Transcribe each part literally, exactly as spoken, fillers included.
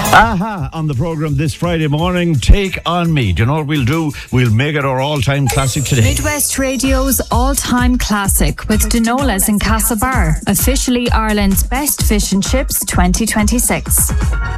Aha, on the programme this Friday morning, Take On Me. Do you know what we'll do? We'll make it our all-time classic today. Midwest Radio's all-time classic with Denola's in Castlebar. Officially Ireland's best fish and chips twenty twenty-six.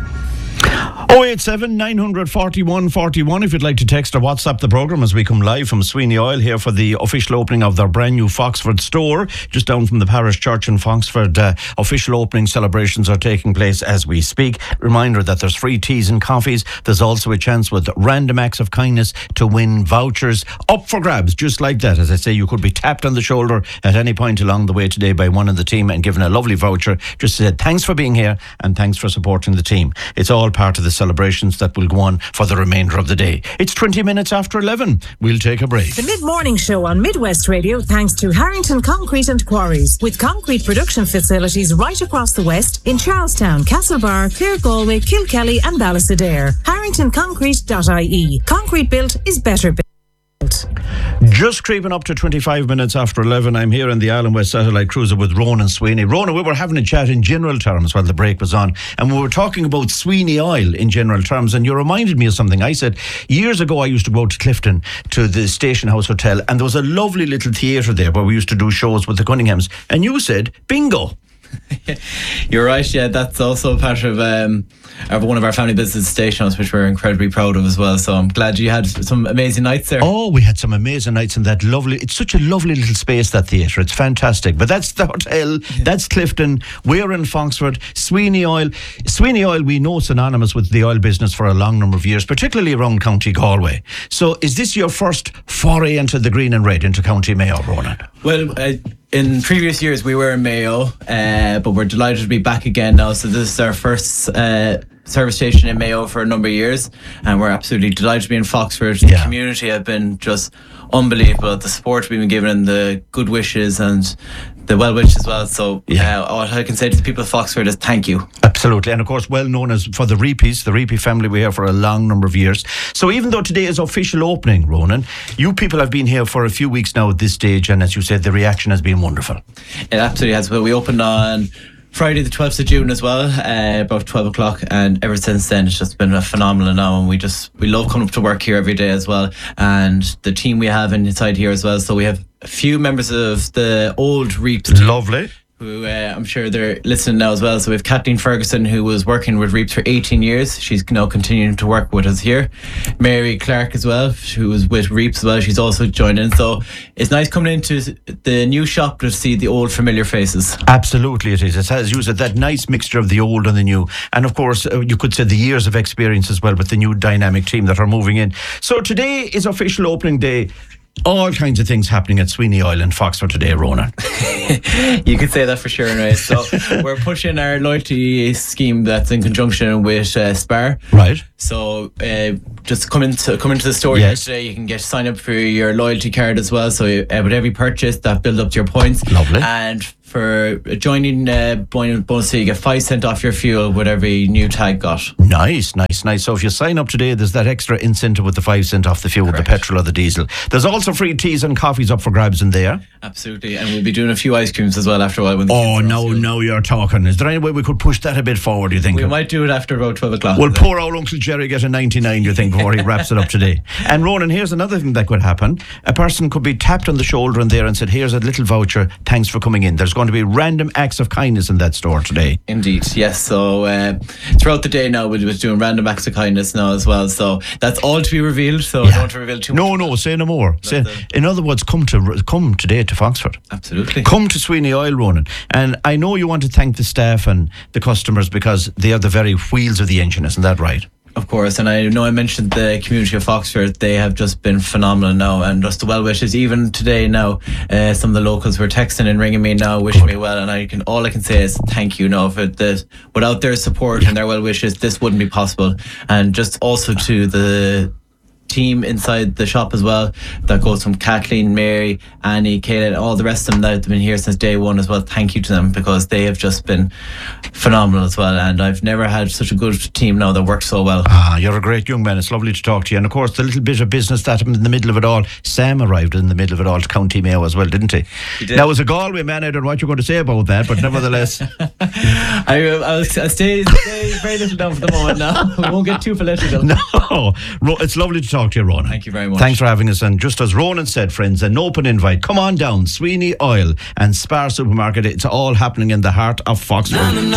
oh eight seven, nine four one, four one if you'd like to text or WhatsApp the programme as we come live from Sweeney Oil here for the official opening of their brand new Foxford store just down from the parish church in Foxford. Uh, official opening celebrations are taking place as we speak. Reminder that there's free teas and coffees. There's also a chance with random acts of kindness to win vouchers up for grabs, just like that. As I say, you could be tapped on the shoulder at any point along the way today by one of the team and given a lovely voucher. Just said thanks for being here and thanks for supporting the team. It's all part of the celebrations that will go on for the remainder of the day. It's twenty minutes after eleven. We'll take a break. The mid-morning show on Midwest Radio thanks to Harrington Concrete and Quarries, with concrete production facilities right across the west in Charlestown, Castlebar, Clare, Galway, Kilkelly and Ballysadare. harrington concrete dot I E. Concrete built is better built. Just creeping up to twenty-five minutes after eleven. I'm here in the Island West Satellite Cruiser with Ronan Sweeney. Ronan, we were having a chat in general terms while the break was on, and we were talking about Sweeney Oil in general terms, and you reminded me of something. I said, years ago I used to go to Clifton to the Station House Hotel, and there was a lovely little theatre there where we used to do shows with the Cunninghams, and you said, bingo. You're right, yeah, that's also part of um, of one of our family business stations, which we're incredibly proud of as well. So I'm glad you had some amazing nights there. Oh, we had some amazing nights in that lovely, it's such a lovely little space, that theatre. It's fantastic. But that's the hotel, yeah. That's Clifton, we're in Foxford. Sweeney Oil. Sweeney Oil, we know, synonymous with the oil business for a long number of years, particularly around County Galway. So is this your first foray into the green and red, into County Mayo, Ronan? Well, uh, in previous years we were in Mayo, uh, but we're delighted to be back again now. So this is our first uh, service station in Mayo for a number of years, and we're absolutely delighted to be in Foxford. The yeah. community have been just unbelievable. The support we've been given and the good wishes and the well wishes as well. So yeah, uh, all I can say to the people of Foxford is thank you. Absolutely. And of course, well known as for the Reepies, the Reepie family. We're here for a long number of years. So even though today is official opening, Ronan, you people have been here for a few weeks now at this stage, and as you said, the reaction has been wonderful. It absolutely has. Well, we opened on Friday the twelfth of June as well, uh, about twelve o'clock, and ever since then it's just been a phenomenal now, and we just we love coming up to work here every day as well, and the team we have inside here as well. So we have a few members of the old Reeps team, lovely, who uh, I'm sure they're listening now as well. So we have Kathleen Ferguson, who was working with Reeps for eighteen years. She's now continuing to work with us here. Mary Clark as well, who was with Reeps as well. She's also joining. So it's nice coming into the new shop to see the old familiar faces. Absolutely it is. It has used that nice mixture of the old and the new. And of course, uh, you could say the years of experience as well with the new dynamic team that are moving in. So today is official opening day. All kinds of things happening at Sweeney Oil in Foxford today, Ronan. You could say that for sure, right? So we're pushing our loyalty scheme that's in conjunction with uh, Spar. Right. So uh, just come into come into the store yes. today. You can get sign up for your loyalty card as well. So uh, with every purchase, that builds up to your points. Lovely. And for joining uh, bonus, so you get five cent off your fuel with every new tag got. Nice, nice, nice. So if you sign up today, there's that extra incentive with the five cent off the fuel, Correct. With the petrol or the diesel. There's also free teas and coffees up for grabs in there. Absolutely, and we'll be doing a few ice creams as well after a while. When the oh, no, no, you're talking. Is there any way we could push that a bit forward, do you think? We might do it after about twelve o'clock. Well, poor old Uncle Jerry get a ninety-nine, do you think, before he wraps it up today? And Ronan, here's another thing that could happen. A person could be tapped on the shoulder in there and said, here's a little voucher, thanks for coming in. There's going to be random acts of kindness in that store today. Indeed, yes. So uh, throughout the day now we'll be doing random acts of kindness now as well. So that's all to be revealed. So yeah. I don't want to reveal too much. No, no, say no more. Say, in other words, come to come today to Foxford. Absolutely. Come to Sweeney Oil, Ronan. And I know you want to thank the staff and the customers because they are the very wheels of the engine, isn't that right? Of course, and I know I mentioned the community of Foxford. They have just been phenomenal now, and just the well wishes. Even today now, uh, some of the locals were texting and ringing me now, wishing Good. me well, and I can all I can say is thank you now for this. Without their support yeah. and their well wishes, this wouldn't be possible. And just also to the team inside the shop as well. That goes from Kathleen, Mary, Annie, Kayla, all the rest of them that have been here since day one as well. Thank you to them, because they have just been phenomenal as well. And I've never had such a good team now that works so well. Ah, you're a great young man. It's lovely to talk to you. And of course, the little bit of business that happened in the middle of it all, Sam arrived in the middle of it all to County Mayo as well, didn't he? He did. Now, as a Galway man, I don't know what you're going to say about that, but nevertheless. I, I, was, I stay, stay very little down for the moment now. We won't get too political. No, it's lovely to talk to you, Ronan. Thank you very much. Thanks for having us. And just as Ronan said, friends, an open invite. Come on down, Sweeney Oil and Spar Supermarket. It's all happening in the heart of Foxford.